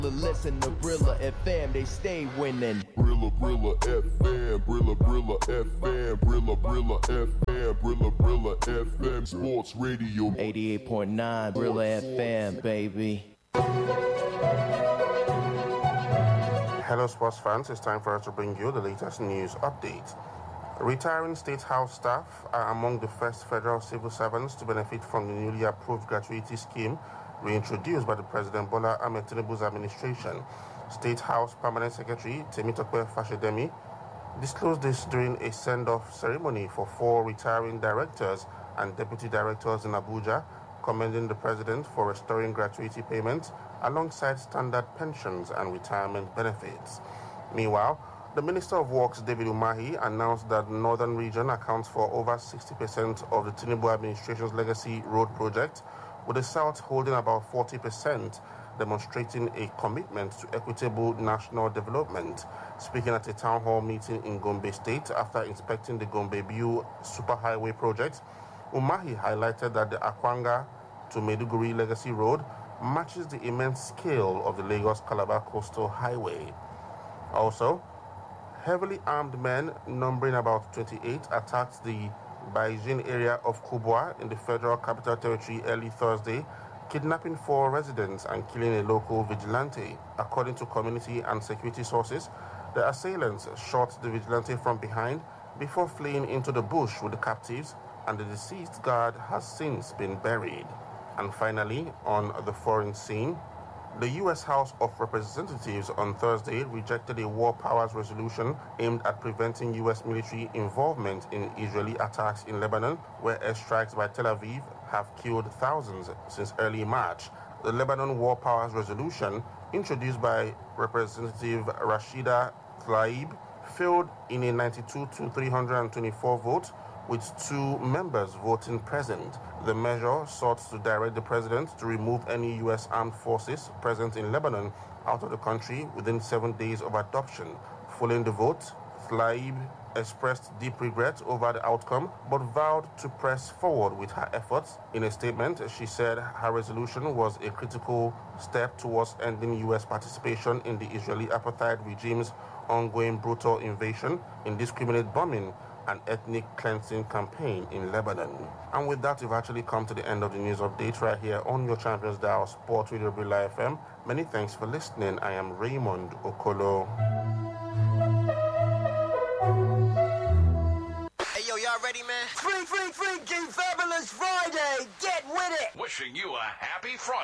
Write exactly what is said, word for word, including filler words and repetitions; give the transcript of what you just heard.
Listen to Brilla F M, they stay winning. Brilla, Brilla F M, Brilla, Brilla F M, Brilla, Brilla F M, Brilla, Brilla F M, Sports Radio. eighty-eight point nine, Brilla F M, baby. Hello, sports fans. It's time for us to bring you the latest news update. Retiring State House staff are among the first federal civil servants to benefit from the newly approved gratuity scheme reintroduced by the President Bola Ahmed Tinubu's administration. State House Permanent Secretary Temitope Fashedemi disclosed this during a send-off ceremony for four retiring directors and deputy directors in Abuja, commending the President for restoring gratuity payments alongside standard pensions and retirement benefits. Meanwhile, the Minister of Works, David Umahi, announced that the Northern Region accounts for over sixty percent of the Tinubu administration's legacy road project, with the South holding about forty percent, demonstrating a commitment to equitable national development. Speaking at a town hall meeting in Gombe State after inspecting the Gombe-Biu Superhighway project, Umahi highlighted that the Akwanga to Maiduguri Legacy Road matches the immense scale of the Lagos-Calabar Coastal Highway. Also, heavily armed men numbering about twenty-eight attacked the Baijin area of Kubwa in the Federal Capital Territory early Thursday, kidnapping four residents and killing a local vigilante. According to community and security sources, the assailants shot the vigilante from behind before fleeing into the bush with the captives, and the deceased guard has since been buried. And finally, on the foreign scene, the U S House of Representatives on Thursday rejected a war powers resolution aimed at preventing U S military involvement in Israeli attacks in Lebanon, where airstrikes by Tel Aviv have killed thousands since early March. The Lebanon war powers resolution, introduced by Representative Rashida Tlaib, failed in a ninety-two to three hundred twenty-four vote, with two members voting present. The measure sought to direct the president to remove any U S armed forces present in Lebanon out of the country within seven days of adoption. Following the vote, Tlaib expressed deep regret over the outcome, but vowed to press forward with her efforts. In a statement, she said her resolution was a critical step towards ending U S participation in the Israeli apartheid regime's ongoing brutal invasion, indiscriminate bombing, and ethnic cleansing campaign in Lebanon. And with that, we've actually come to the end of the news update right here on your Champions Dial Sport Radio Brilla F M. Many thanks for listening. I am Raymond Okolo. Hey, yo, y'all ready, man? Free, free, free, King Fabulous Friday. Get with it. Wishing you a happy Friday.